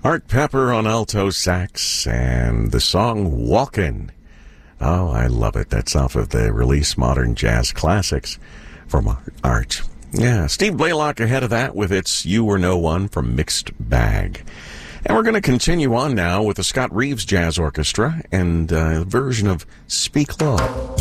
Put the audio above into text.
Art Pepper on alto sax and the song Walkin'. Oh, I love it. That's off of the release Modern Jazz Classics from Art. Yeah, Steve Blaylock ahead of that with its You Were No One from Mixed Bag. And we're going to continue on now with the Scott Reeves Jazz Orchestra and a version of Speak Low.